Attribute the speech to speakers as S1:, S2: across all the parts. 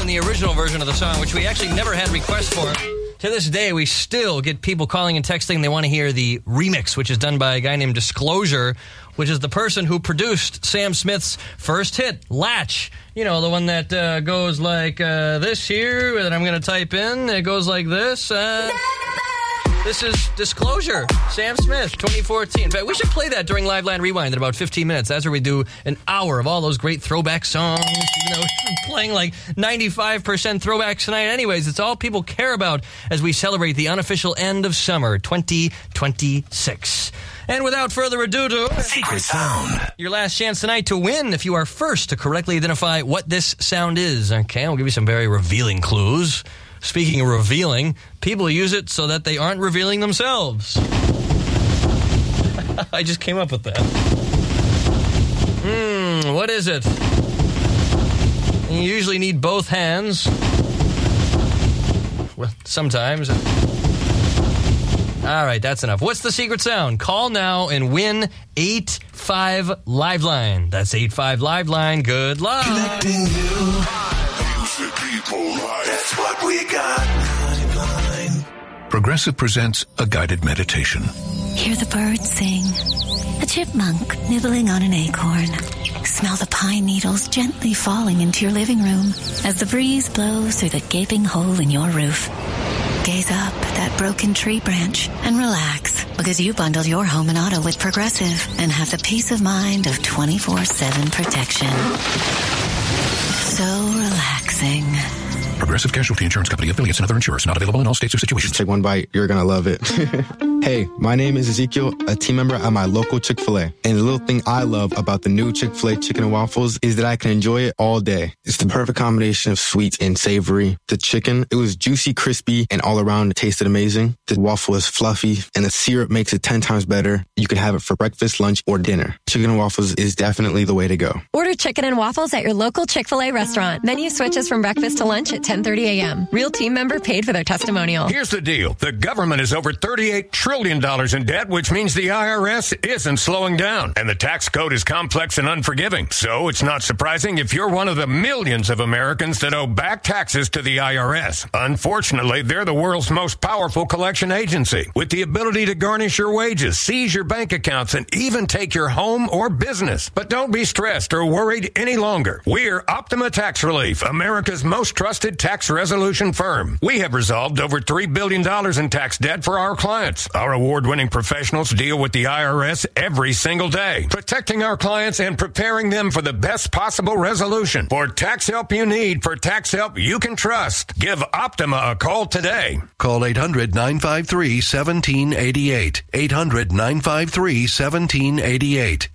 S1: than the original version of the song, which we actually never had requests for. To this day, we still get people calling and texting. They want to hear the remix, which is done by a guy named Disclosure, which is the person who produced Sam Smith's first hit, Latch. You know, the one that goes like this here, that I'm going to type in. It goes like this. This is Disclosure, Sam Smith, 2014. In fact, we should play that during Live Line Rewind in about 15 minutes. That's where we do an hour of all those great throwback songs. You know, playing like 95% throwbacks tonight. Anyways, it's all people care about as we celebrate the unofficial end of summer 2026. And without further ado,
S2: Secret Sound.
S1: Your last chance tonight to win if you are first to correctly identify what this sound is. Okay, I'll give you some very revealing clues. Speaking of revealing, people use it so that they aren't revealing themselves. I just came up with that. What is it? You usually need both hands. Well, sometimes. All right, that's enough. What's the secret sound? Call now and win 85 Live Line. That's 85 Live Line. Good luck.
S2: Connecting you. That's what we got.
S3: Progressive presents a guided meditation.
S4: Hear the birds sing. A chipmunk nibbling on an acorn. Smell the pine needles gently falling into your living room as the breeze blows through the gaping hole in your roof. Gaze up at that broken tree branch and relax, because you bundled your home and auto with Progressive and have the peace of mind of 24/7 protection. So relaxing.
S3: Progressive Casualty Insurance Company, affiliates, and other insurers. Not available in all states or situations.
S5: Take one bite. You're going to love it. Hey, my name is Ezekiel, a team member at my local Chick-fil-A. And the little thing I love about the new Chick-fil-A chicken and waffles is that I can enjoy it all day. It's the perfect combination of sweet and savory. The chicken, it was juicy, crispy, and all around it tasted amazing. The waffle is fluffy, and the syrup makes it 10 times better. You can have it for breakfast, lunch, or dinner. Chicken and waffles is definitely the way to go.
S6: Order chicken and waffles at your local Chick-fil-A restaurant. Menu switches from breakfast to lunch at 10:30 a.m. Real team member paid for their testimonial.
S7: Here's the deal. The government is over $38 trillion in debt, which means the IRS isn't slowing down. And the tax code is complex and unforgiving. So it's not surprising if you're one of the millions of Americans that owe back taxes to the IRS. Unfortunately, they're the world's most powerful collection agency, with the ability to garnish your wages, seize your bank accounts, and even take your home or business. But don't be stressed or worried any longer. We're Optima Tax Relief, America's most trusted tax resolution firm. We have resolved over $3 billion in tax debt for our clients. Our award-winning professionals deal with the IRS every single day, protecting our clients and preparing them for the best possible resolution. For tax help you need, for tax help you can trust, give Optima a call today.
S3: Call 800-953-1788. 800-953-1788.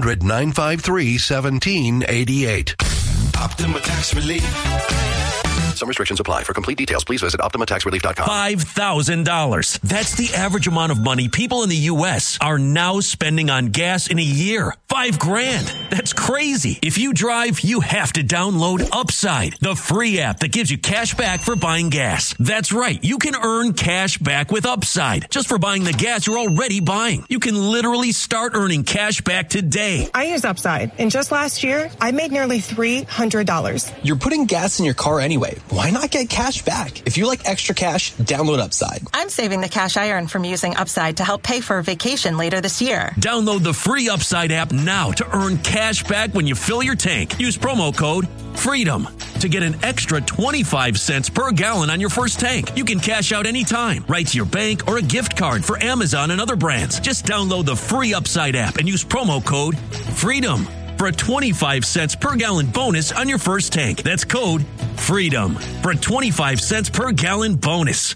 S3: 800-953-1788.
S2: Optima Tax Relief.
S3: Some restrictions apply. For complete details, please visit OptimaTaxRelief.com.
S8: $5,000. That's the average amount of money people in the U.S. are now spending on gas in a year. $5,000. That's crazy. If you drive, you have to download Upside, the free app that gives you cash back for buying gas. That's right. You can earn cash back with Upside just for buying the gas you're already buying. You can literally start earning cash back today.
S9: I use Upside, and just last year, I made nearly $300.
S10: You're putting gas in your car anyway. Why not get cash back? If you like extra cash, download Upside.
S11: I'm saving the cash I earn from using Upside to help pay for a vacation later this year.
S8: Download the free Upside app now to earn cash back when you fill your tank. Use promo code FREEDOM to get an extra 25 cents per gallon on your first tank. You can cash out anytime, right to your bank or a gift card for Amazon and other brands. Just download the free Upside app and use promo code FREEDOM for a 25 cents per gallon bonus on your first tank. That's code FREEDOM for a 25 cents per gallon bonus.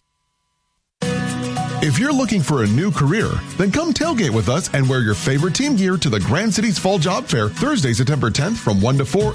S12: If you're looking for a new career, then come tailgate with us and wear your favorite team gear to the Grand Cities Fall Job Fair Thursday, September 10th from 1 to 4